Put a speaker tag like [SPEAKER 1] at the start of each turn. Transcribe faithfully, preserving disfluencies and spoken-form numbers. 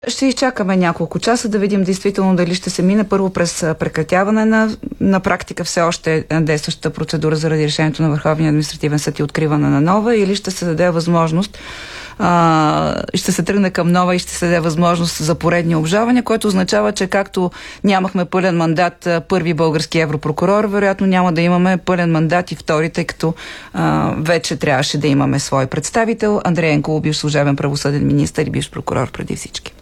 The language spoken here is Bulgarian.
[SPEAKER 1] Ще изчакаме няколко часа да видим действително дали ще се мине първо през прекратяване на, на практика все още действащата процедура заради решението на Върховния административен съд и откриване на нова, или ще се даде възможност а, ще се тръгне към нова и ще се даде възможност за поредни обжалвания, което означава, че както нямахме пълен мандат първи български европрокурор, вероятно няма да имаме пълен мандат и втори, тъй като а, вече трябваше да имаме свой представител. Андрей Янкулов, бивш служебен правосъден министър и бивш прокурор преди всички.